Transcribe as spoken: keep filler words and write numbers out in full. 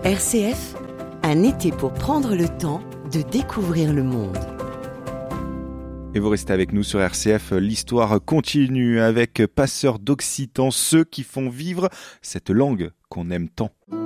R C F, un été pour prendre le temps de découvrir le monde. Et vous restez avec nous sur R C F, l'histoire continue avec Passeurs d'Occitan, ceux qui font vivre cette langue qu'on aime tant.